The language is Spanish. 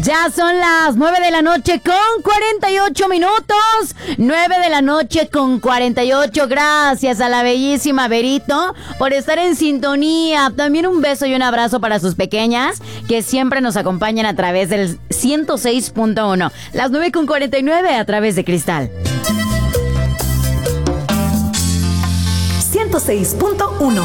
Ya son las 9 de la noche con 48 minutos. 9 de la noche con 48. Gracias a la bellísima Verito por estar en sintonía. También un beso y un abrazo para sus pequeñas que siempre nos acompañan a través del 106.1. Las 9 con 49 a través de Cristal. 106.1